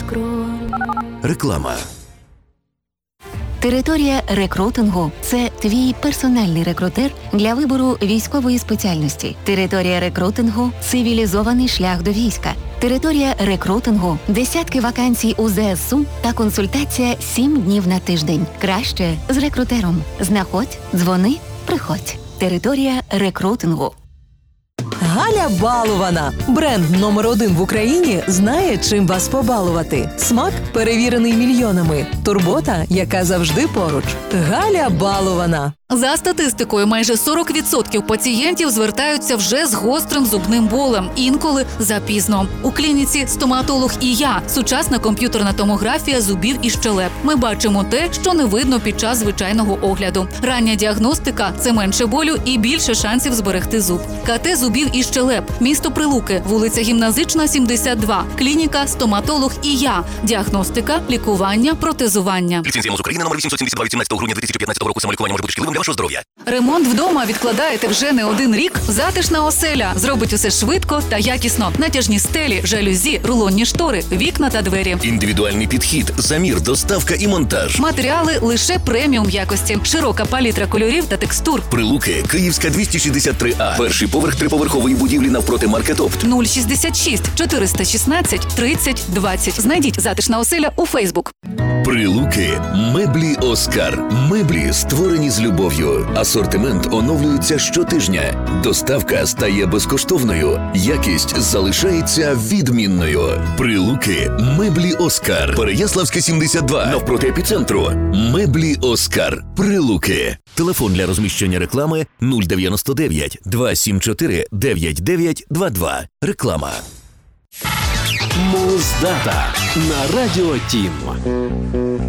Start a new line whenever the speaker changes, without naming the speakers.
Реклама.
Територія рекрутингу – це твій персональний рекрутер для вибору військової спеціальності. Територія рекрутингу – цивілізований шлях до війська. Територія рекрутингу – десятки вакансій у ЗСУ та консультація 7 днів на тиждень. Краще з рекрутером. Знаходь, дзвони, приходь. Територія рекрутингу.
Галя Балована. Бренд номер 1 в Україні знає, чим вас побалувати. Смак, перевірений мільйонами. Турбота, яка завжди поруч. Галя Балована.
За статистикою, майже 40% пацієнтів звертаються вже з гострим зубним болем, інколи запізно. У клініці «Стоматолог і я» – сучасна комп'ютерна томографія зубів і щелеп. Ми бачимо те, що не видно під час звичайного огляду. Рання діагностика – це менше болю і більше шансів зберегти зуб. КТ зубів і щелеп. Місто Прилуки, вулиця Гімназична, 72. Клініка «Стоматолог і я». Діагностика, лікування, протезування.
Ліцензія МОЗ України номер 872 від 17 грудня 2015 року. Самолікування може бути шкідливим для вашого здоров'я.
Ремонт вдома відкладаєте вже не один рік? Затишна оселя зробить усе швидко та якісно. Натяжні стелі, жалюзі, рулонні штори, вікна та двері.
Індивідуальний підхід, замір, доставка і монтаж.
Матеріали лише преміум якості. Широка палітра кольорів та текстур.
Прилуки, Київська, 263А. Перший поверх триповерхової будівлі навпроти Маркетопт.
066 416 30 20. Знайдіть затишна оселя у Фейсбук.
Прилуки. Меблі Оскар. Меблі, створені з любов'ю. Асортимент оновлюється щотижня. Доставка стає безкоштовною. Якість залишається відмінною. Прилуки. Меблі Оскар. Переяславська, 72. Навпроти епіцентру. Меблі Оскар. Прилуки. Телефон для розміщення реклами 099 274 9922. Реклама.
Моздата на Радіо Тім.